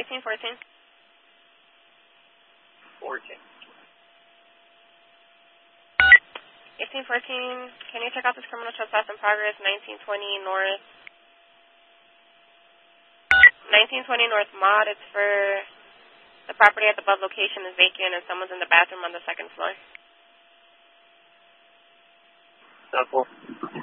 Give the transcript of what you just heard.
1814. 14. 1814, can you check out this criminal trespass in progress, 1920 North 1920 North Mod? It's for the property at the above location is vacant and someone's in the bathroom on the second floor. Simple.